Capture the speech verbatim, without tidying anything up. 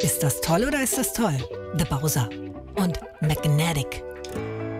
Ist das toll oder ist das toll? The Bowser und Magnetic.